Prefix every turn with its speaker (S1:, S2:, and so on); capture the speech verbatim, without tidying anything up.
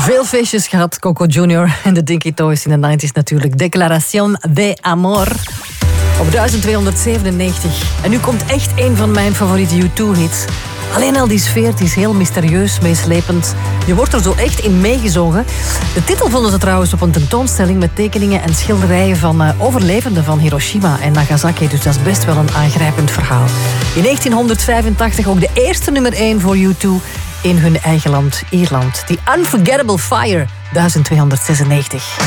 S1: Veel feestjes gehad, Coco Junior en de Dinky Toys in de negentig natuurlijk. Declaración de Amor op duizend tweehonderdzevenennegentig. En nu komt echt een van mijn favoriete U twee hits. Alleen al die sfeer, het is heel mysterieus, meeslepend. Je wordt er zo echt in meegezogen. De titel vonden ze trouwens op een tentoonstelling met tekeningen en schilderijen van uh, overlevenden van Hiroshima en Nagasaki. Dus dat is best wel een aangrijpend verhaal. In negentienhonderdvijfentachtig ook de eerste nummer één voor U twee in hun eigen land, Ierland. The Unforgettable Fire, duizend tweehonderdzesennegentig.